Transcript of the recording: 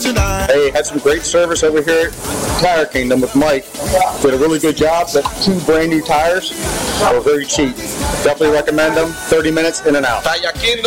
Hey, had some great service over here at Tire Kingdom with Mike. Did a really good job. Got 2 brand new tires. They were very cheap. Definitely recommend them. 30 minutes in and out.